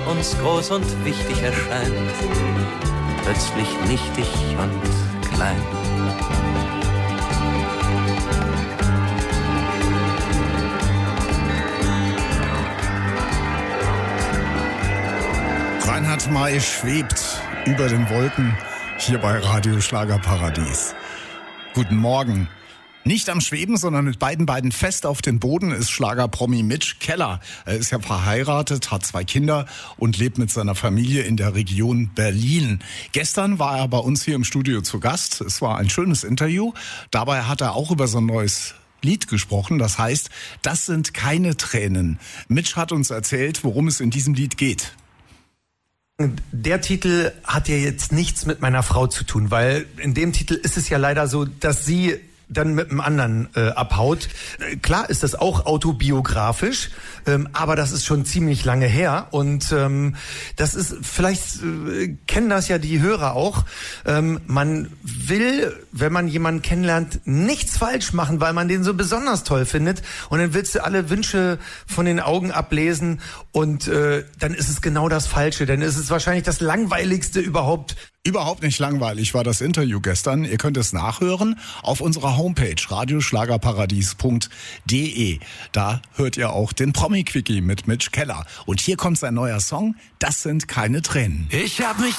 uns groß und wichtig erscheint, plötzlich nichtig und klein. Reinhard May schwebt über den Wolken hier bei Radio Schlagerparadies. Guten Morgen. Nicht am Schweben, sondern mit beiden Beinen fest auf dem Boden ist Schlagerpromi Mitch Keller. Er ist ja verheiratet, hat 2 Kinder und lebt mit seiner Familie in der Region Berlin. Gestern war er bei uns hier im Studio zu Gast. Es war ein schönes Interview. Dabei hat er auch über so ein neues Lied gesprochen. Das heißt, das sind keine Tränen. Mitch hat uns erzählt, worum es in diesem Lied geht. Der Titel hat ja jetzt nichts mit meiner Frau zu tun, weil in dem Titel ist es ja leider so, dass sie dann mit einem anderen abhaut. Klar ist das auch autobiografisch, aber das ist schon ziemlich lange her und das ist, vielleicht kennen das ja die Hörer auch, man will, wenn man jemanden kennenlernt, nichts falsch machen, weil man den so besonders toll findet und dann willst du alle Wünsche von den Augen ablesen und dann ist es genau das Falsche, dann ist es wahrscheinlich das Langweiligste überhaupt. Überhaupt nicht langweilig war das Interview gestern. Ihr könnt es nachhören auf unserer Homepage radioschlagerparadies.de. Da hört ihr auch den Promi-Quickie mit Mitch Keller. Und hier kommt sein neuer Song, Das sind keine Tränen. Ich hab mich